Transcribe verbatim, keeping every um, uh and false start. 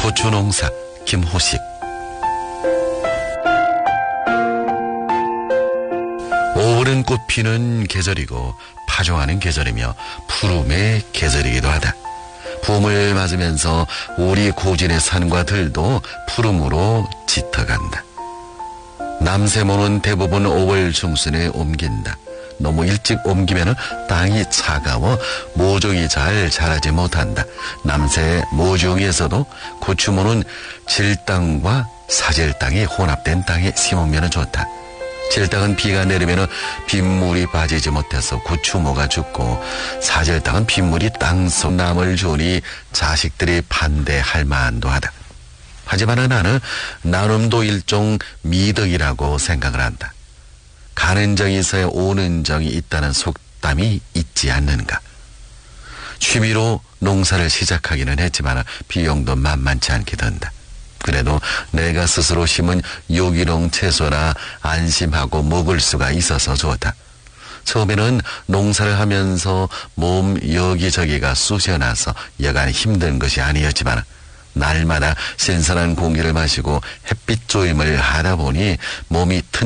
고추 농사 김호식. 오월은 꽃피는 계절이고 파종하는 계절이며 푸름의 계절이기도 하다. 봄을 맞으면서 우리 고진의 산과 들도 푸름으로 짙어간다. 남세모는 대부분 오월 중순에 옮긴다. 너무 일찍 옮기면 땅이 차가워 모종이 잘 자라지 못한다. 남세 모종에서도 고추모는 질땅과 사질땅이 혼합된 땅에 심으면 좋다. 질땅은 비가 내리면 빗물이 빠지지 못해서 고추모가 죽고, 사질땅은 빗물이 땅속 남을 주니 자식들이 반대할 만도 하다. 하지만 나는 나눔도 일종 미덕이라고 생각을 한다. 가는 정이 있어야 오는 정이 있다는 속담이 있지 않는가. 취미로 농사를 시작하기는 했지만 비용도 만만치 않게 든다. 그래도 내가 스스로 심은 유기농 채소라 안심하고 먹을 수가 있어서 좋다. 처음에는 농사를 하면서 몸 여기저기가 쑤셔나서 여간 힘든 것이 아니었지만 날마다 신선한 공기를 마시고 햇빛 조임을 하다 보니 몸이 튼